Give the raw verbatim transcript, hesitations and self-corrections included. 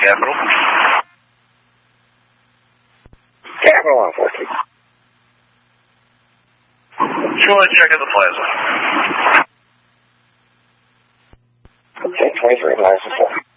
Capital. Capital one four three. Sure, let's check out the plaza. Okay, twenty-three, license four.